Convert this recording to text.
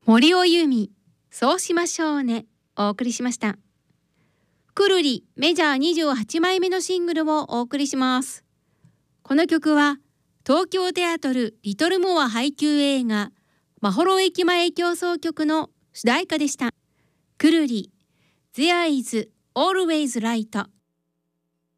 森尾由美、そうしましょうね、お送りしました。くるりメジャー28枚目のシングルをお送りします。この曲は東京テアトルリトルモア配給映画まほろ駅前競争曲の主題歌でした。くるり There is always light